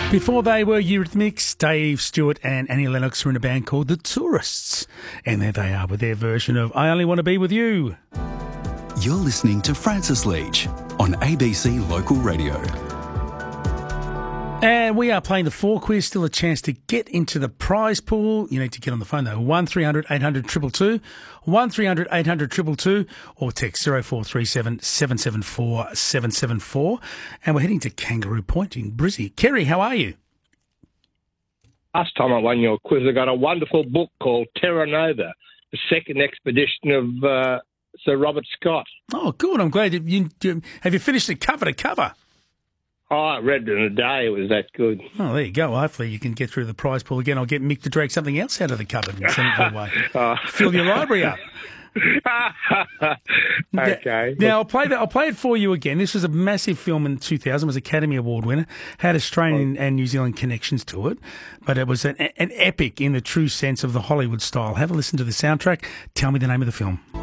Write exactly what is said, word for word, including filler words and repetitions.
Before they were Eurythmics, Dave Stewart and Annie Lennox were in a band called The Tourists. And there they are with their version of I Only Want to Be With You. You're listening to Francis Leach on A B C Local Radio. And we are playing the four quiz, still a chance to get into the prize pool. You need to get on the phone though, one three hundred eight hundred two two two, one three hundred eight hundred two two two, or text zero four three seven seven seven four seven seven four. And we're heading to Kangaroo Point in Brizzy. Kerry, how are you? Last time I won your quiz, I got a wonderful book called Terra Nova, the second expedition of uh, Sir Robert Scott. Oh, good. I'm glad. You, you, have you finished it cover to cover? Oh, I read it in a day. It was that good. Oh, there you go. Hopefully you can get through the prize pool again. I'll get Mick to drag something else out of the cupboard and send it your way. oh. Fill your library up. Okay. Now, now I'll play that. I'll play it for you again. This was a massive film in two thousand. It was Academy Award winner. Had Australian and New Zealand connections to it, but it was an, an epic in the true sense of the Hollywood style. Have a listen to the soundtrack. Tell me the name of the film.